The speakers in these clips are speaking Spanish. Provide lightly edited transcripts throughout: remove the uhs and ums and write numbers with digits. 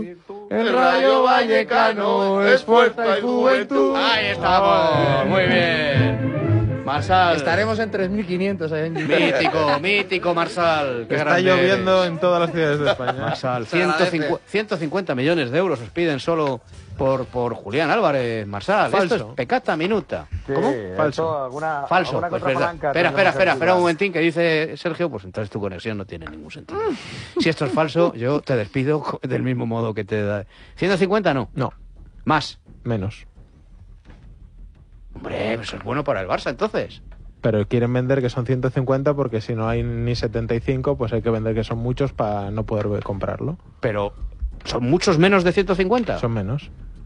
El Rayo Vallecano es fuerza y juventud. Ahí estamos, muy bien. Marsal. Estaremos en 3.500 ahí en Mítico Marsal. Qué Está grande lloviendo eres. en todas las ciudades de España. Marsal, 150 millones de euros os piden solo por Julián Álvarez, Marsal. Falso. Esto es pecata minuta. Sí, ¿Cómo? Falso. Falso, alguna pues cosa verdad. blanca Espera tendremos un aquí. momentín, que dice Sergio, pues entonces tu conexión no tiene ningún sentido. Si esto es falso, yo te despido del mismo modo que te da. 150 no. No, Más. menos. Hombre, eso es bueno para el Barça entonces. Pero quieren vender que son 150 porque si no hay ni 75, pues hay que vender que son muchos para no poder comprarlo. Pero son muchos menos de 150. Son menos.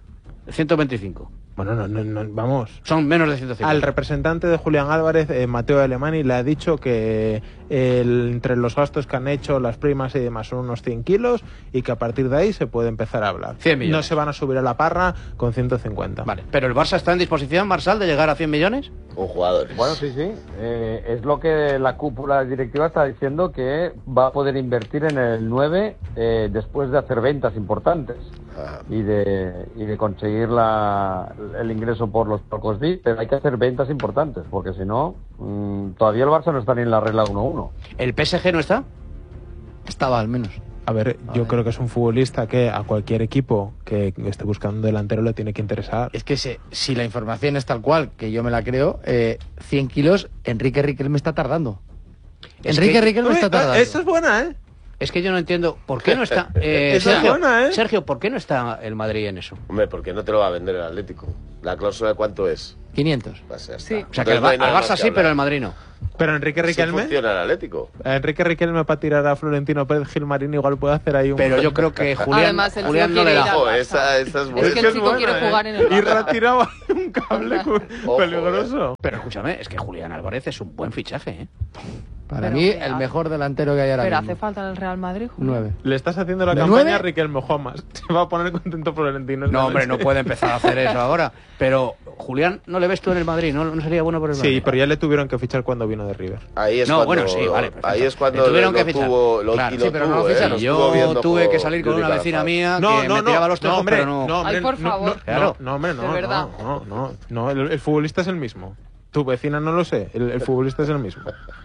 125. Bueno, no, vamos. Son menos de 150. Al representante de Julián Álvarez, Mateo Alemani, le ha dicho que entre los gastos que han hecho, las primas y demás, son unos 100 kilos y que a partir de ahí se puede empezar a hablar. 100 millones. No se van a subir a la parra con 150. Vale, pero el Barça está en disposición, Marsal, de llegar a 100 millones. Con jugadores. Bueno, sí. Es lo que la cúpula directiva está diciendo, que va a poder invertir en el 9 después de hacer ventas importantes y de conseguir el ingreso por los pocos días, pero hay que hacer ventas importantes, porque si no, todavía el Barça no está ni en la regla 1-1. ¿El PSG no está? Estaba al menos. A ver, yo creo que es un futbolista que a cualquier equipo que esté buscando un delantero le tiene que interesar. Es que si la información es tal cual, que yo me la creo, 100 kilos, Enrique Riquelme está tardando. Enrique Riquelme está tardando. Esa es buena, ¿eh? Es que yo no entiendo por qué no está. Esa es buena, ¿eh? Sergio, ¿por qué no está el Madrid en eso? Hombre, porque no te lo va a vender el Atlético. ¿La cláusula de cuánto es? 500. Pues ya Sí. está. O sea, que Entonces al no hay nada Barça más que sí, hablar. pero el Madrid no. Pero Enrique Sí Riquelme, funciona el Atlético. para tirar a Florentino Pérez Gilmarín igual puede hacer ahí un... Pero yo creo que Julián, Además, el Julián tío no le quiere da. ir a- Ojo, esa es buena. Es que el chico quiere jugar en el Y Barça. retiraba un cable Ojo, peligroso. Pero escúchame, es que Julián Álvarez es un buen fichaje, ¿eh? Para Pero mí, que el hace- mejor delantero que hay ahora Pero mismo. hace falta en el Real Madrid, Julio. 9. Le estás haciendo la ¿De campaña 9? a Riquelme Jomas. Se va a poner contento Florentino. No, hombre, no puede empezar a hacer eso ahora. Pero Julián, ¿no le ves tú en el Madrid? ¿No sería bueno por el Madrid? Sí, pero ya le tuvieron que fichar cuando vino de River. Ahí es No, cuando, bueno, sí, vale, perfecto. ahí es cuando Le tuvieron lo que fichar. tuvo, lo, Claro, y sí, lo pero no tuvo, lo ficharon. lo estuvo Yo viendo tuve que juego salir con una Juli vecina Calafat. mía que me tiraba los tejos, pero no. Ay, por favor. Claro. No, hombre, no. De verdad. No, el futbolista es el mismo. Tu vecina no lo sé, el futbolista es el mismo.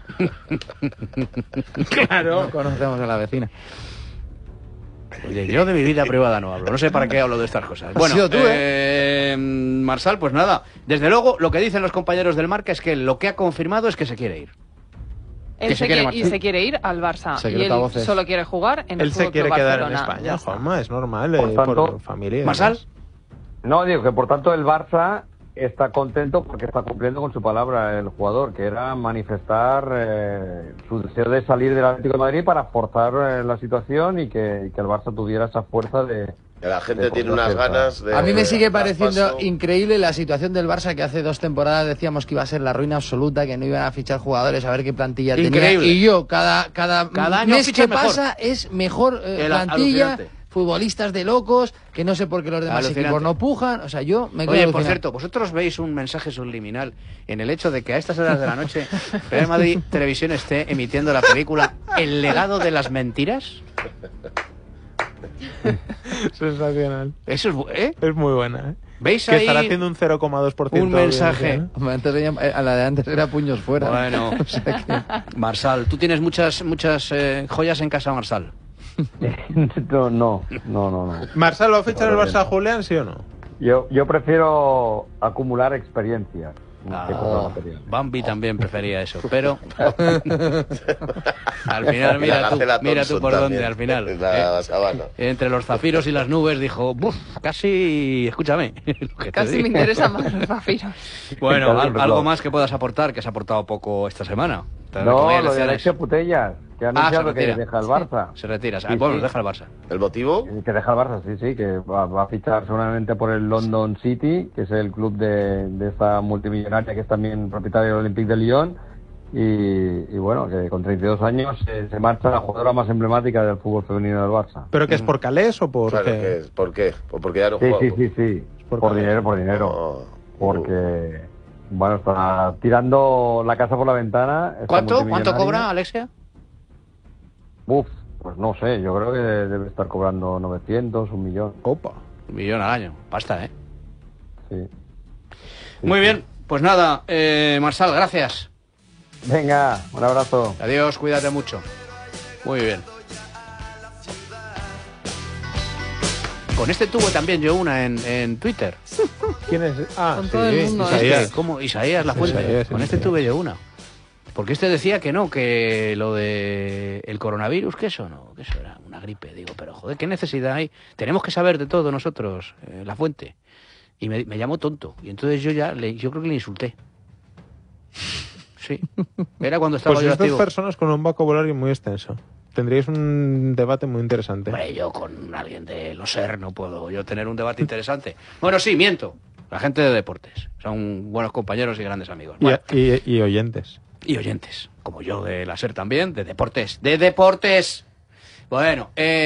No conocemos a la vecina. Oye, yo de mi vida privada no hablo. No sé para qué hablo de estas cosas. Bueno, sido tú, Marsal, pues nada. Desde luego, lo que dicen los compañeros del Marca es que lo que ha confirmado es que se quiere ir. Él Que se quiere marchar. se quiere ir al Barça. Y él Secretavoces. solo quiere jugar en el Él se Fútbol quiere Club quedar en Barcelona. Ya España, está. Juanma, es normal, Por tanto, por familia. y ¿Marsal? demás. No, digo que por tanto el Barça está contento porque está cumpliendo con su palabra el jugador, que era manifestar su deseo de salir del Atlético de Madrid para forzar la situación y que el Barça tuviera esa fuerza de... Que la gente de tiene poder unas hacer ganas de... A mí me sigue dar pareciendo paso. increíble la situación del Barça, que hace 2 temporadas decíamos que iba a ser la ruina absoluta, que no iban a fichar jugadores, a ver qué plantilla Increíble. tenía. Y yo, cada año mes fichas que mejor. pasa es mejor plantilla, alucinante. futbolistas de locos, que no sé por qué los demás Alucinante. equipos no pujan. O sea, yo me quedo Oye, por alucinado. cierto, vosotros veis un mensaje subliminal en el hecho de que a estas horas de la noche Real Madrid Televisión esté emitiendo la película El legado de las mentiras. Sensacional. Eso es, ¿eh? Es muy buena, ¿eh? ¿Veis Que ahí estará haciendo un 0,2%. un mensaje? de audiencia, Hombre, antes a la de antes era puños fuera. Bueno, Marsal, tú tienes muchas joyas en casa, Marsal. No. ¿no? ¿Marsal va a fichar el Barça a Julián, sí o no? Yo prefiero acumular experiencias. que cosas Oh, materiales. Bambi también prefería eso, pero al final Y la Gacela mira tú Thompson por también, dónde al final. la sabana. Entre los zafiros y las nubes dijo, "Buf, casi, escúchame. lo que te Casi digo". me interesan más los zafiros. Bueno, Claro, algo claro. más que puedas aportar, que has aportado poco esta semana. Te No, voy a lo de decir Alexia eso. Putellas, que ha se anunciado que retira. deja el Barça. Se retira. Sí, Bueno, sí. deja el Barça. ¿El motivo? Que deja el Barça, sí, que va a fichar seguramente por el London City, que es el club de esta multimillonaria que es también propietaria del Olympique de Lyon. Y bueno, que con 32 años se marcha la jugadora más emblemática del fútbol femenino del Barça. ¿Pero que es por Calés o por Claro, qué? ¿qué es? ¿Por qué? Pues porque ya no Sí, juega. sí. Por Por dinero. dinero. No. Porque, bueno, está tirando la casa por la ventana. esta ¿Cuánto multimillonaria. cobra Alexia? Uf, Pues no sé, yo creo que debe estar cobrando 900, 1 millón. Opa. 1 millón al año. Pasta, ¿eh? Sí. Muy bien. Pues nada, Marsal, gracias. Venga, un abrazo. Adiós, cuídate mucho. Muy bien. Con este tuve también yo una en Twitter. ¿Quién es? Ah, Con sí, todo el mundo, ¿eh? Isaías. ¿Cómo? Isaías La Fuente. Isaías, Con este tuve yo una. Porque este decía que no, que lo de el coronavirus, que eso no, que eso era una gripe. Digo, pero joder, ¿qué necesidad hay? Tenemos que saber de todo nosotros, La Fuente. Y me llamó tonto. Y entonces yo creo que le insulté. Sí. Era cuando estaba Pues yo estas activo. personas con un vocabulario muy extenso. Tendríais un debate muy interesante. Hombre, yo con alguien de los SER no puedo yo tener un debate interesante. Bueno, sí, miento. La gente de deportes. Son buenos compañeros y grandes amigos. Bueno, Y oyentes. y oyentes. Como yo de la SER también, de deportes. ¡De deportes! Bueno,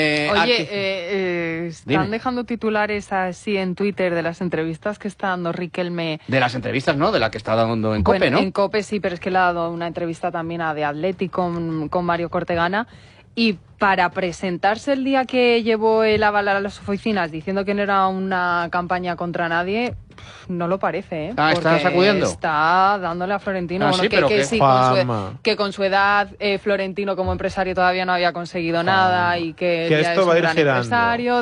Oye, están Dime. dejando titulares así en Twitter de las entrevistas que está dando Riquelme. de las entrevistas, ¿no? De la que está dando en COPE, Bueno, ¿no? en COPE sí, pero es que le ha dado una entrevista también a de Athletic con Mario Cortegana. Y para presentarse el día que llevó el aval a las oficinas diciendo que no era una campaña contra nadie, no lo parece, ¿eh? Ah, ¿está Porque sacudiendo? Está dándole a Florentino. Ah, Bueno, sí, pero que ¿qué? sí, Juanma. que con su edad Florentino como empresario todavía no había conseguido nada y que Que ya esto es va a un ir gran girando. empresario.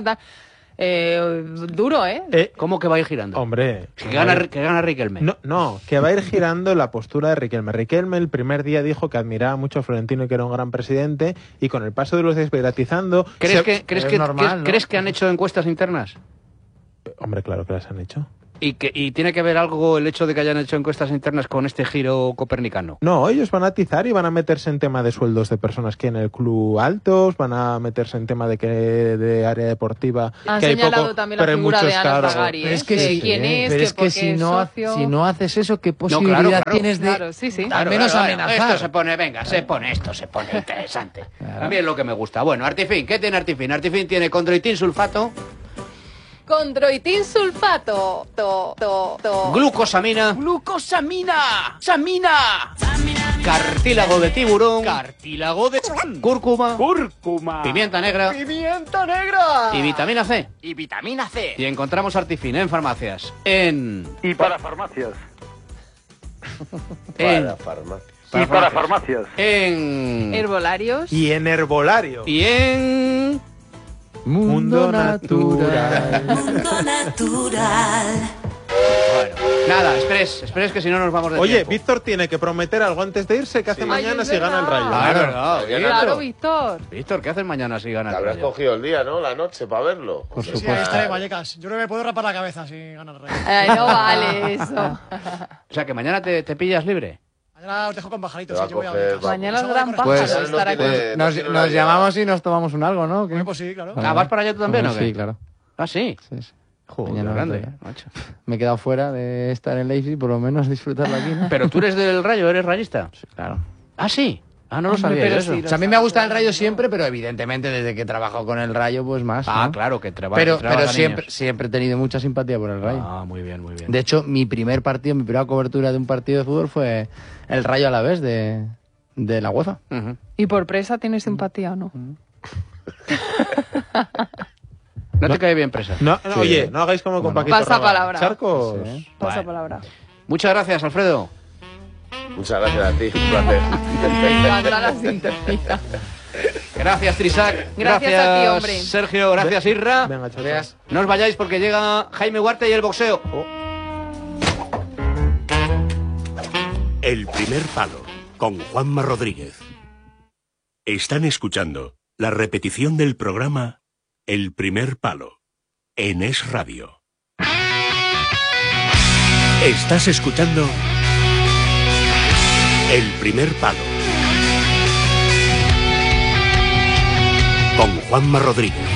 Duro, ¿eh? ¿Cómo que va a ir girando? Hombre. Que gana Riquelme. No, que va a ir girando la postura de Riquelme. Riquelme el primer día dijo que admiraba mucho a Florentino y que era un gran presidente, y con el paso de los días privatizando... ¿Crees es normal, ¿no? ¿Crees que han hecho encuestas internas? Hombre, claro que las han hecho. ¿Y tiene que ver algo el hecho de que hayan hecho encuestas internas con este giro copernicano? No, ellos van a atizar y van a meterse en tema de sueldos de personas que en el club altos, van a meterse en tema de área deportiva. Han que hay señalado poco, también la pero hay figura muchos de Ana cargos. Zagari, ¿eh? Pero es que De sí, quién es, pero que es que porque si es no, socio. si no haces eso, ¿qué posibilidad claro. tienes de Claro, sí, sí. al menos amenazar? Esto se pone, venga, se pone interesante. A mí es lo que me gusta. Bueno, Artifin, ¿qué tiene Artifin? Artifin tiene condroitin sulfato, Condroitin sulfato. glucosamina, ¡Samina! Cartílago de tiburón, cúrcuma, pimienta negra y vitamina C. Y encontramos Artifin en farmacias. Y para farmacias. Para farmacia. Y para farmacias. En... Herbolarios. Y en herbolario. Y en... Mundo natural. Bueno, nada, esperes que si no nos vamos de Oye, tiempo. Víctor tiene que prometer algo antes de irse, que hace Sí. mañana Ay, si es gana el verdad. Rayo. Ah, es verdad. Claro, Claro, Víctor. Víctor, ¿qué haces mañana si gana Te el habrás Rayo? cogido el día, ¿no? La noche para verlo. Por Sí, supuesto. ahí estaré, Vallecas. Yo creo que me puedo rapar la cabeza si gana el Rey. No vale eso. O sea, que mañana te pillas libre. Mañana os dejo con pajaritos. Te va Sí, yo voy a a coger, Vallecas. va. Mañana el Eso gran de pájaro Pues, no estará tiene- aquí. no Nos, tiene nos una llamamos y nos tomamos un algo, ¿no? ¿Qué? Hombre, pues sí, claro. Ah, ¿vas para allá tú también o qué? Sí, claro. Ah, sí. Sí, sí. Joder, Mañana grande, no estoy. macho. Me he quedado fuera de estar en Leipzig, por lo menos disfrutarlo aquí, ¿no? Pero tú eres del Rayo, ¿eres rayista? Sí, claro. Ah, sí. Ah, no lo Hombre, sabía pero yo eso. sí, O sea, a mí me ha gustado el Rayo siempre, pero evidentemente desde que trabajo con el Rayo, pues más. Ah, ¿no? claro, que Pero trabajas a siempre, niños. siempre he tenido mucha simpatía por el Rayo. Ah, muy bien, muy bien. De hecho, mi primer partido, mi primera cobertura de un partido de fútbol fue el Rayo Alavés de la UEFA. Ujú. ¿Y por presa tienes simpatía o no? ¿No te cae bien presa? No, oye, no hagáis como con Paquito Pasa Rabanne. palabra. Charcos. Sí. Pasa Vale. palabra. Muchas gracias, Alfredo. Muchas gracias a ti, un placer. Me encanta la sintonía. Gracias, Trisac. Gracias a ti, hombre. Sergio. Gracias, Irra. Venga, chicos. No os vayáis porque llega Jaime Huarte y el boxeo. El primer palo, con Juanma Rodríguez. Están escuchando la repetición del programa El primer palo, en Es Radio. Estás escuchando El primer palo, con Juanma Rodríguez.